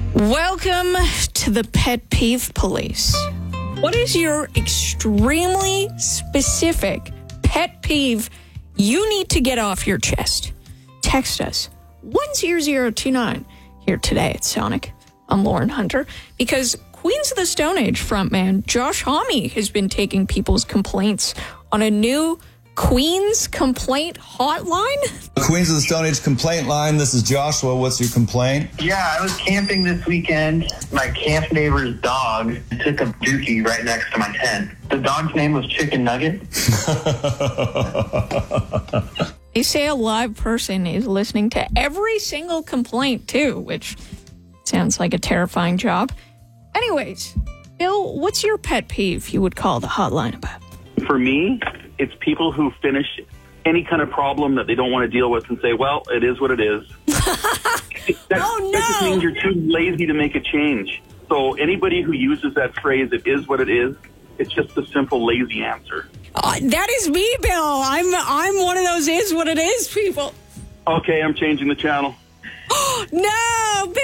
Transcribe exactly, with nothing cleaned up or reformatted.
Welcome to the Pet Peeve Police. What is your extremely specific pet peeve you need to get off your chest? Text us one zero zero two nine here today at Sonic. I'm Lauren Hunter, because Queens of the Stone Age frontman Josh Homme has been taking people's complaints on a new Queens complaint hotline. Queens of the Stone Age complaint line. This is Joshua. What's your complaint? Yeah, I was camping this weekend. My camp neighbor's dog took a dookie right next to my tent. The dog's name was Chicken Nugget. They say a live person is listening to every single complaint, too, which sounds like a terrifying job. Anyways, Bill, what's your pet peeve you would call the hotline about? For me, it's people who finish any kind of problem that they don't want to deal with and say, well, it is what it is. That, oh, no. That just means you're too lazy to make a change. So anybody who uses that phrase, it is what it is, it's just a simple lazy answer. Uh, that is me, Bill. I'm I'm one of those is what it is people. Okay, I'm changing the channel. No,